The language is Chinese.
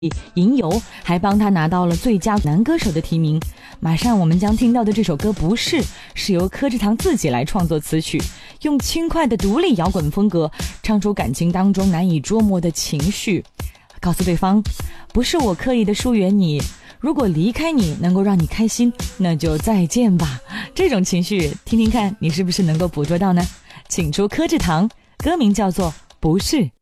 吟游，还帮他拿到了最佳男歌手的提名。马上我们将听到的这首歌《不是》，是由柯志堂自己来创作词曲，用轻快的独立摇滚风格唱出感情当中难以捉摸的情绪，告诉对方，不是我刻意的疏远你，如果离开你能够让你开心，那就再见吧。这种情绪听听看你是不是能够捕捉到呢？请出柯志堂，歌名叫做《不是》。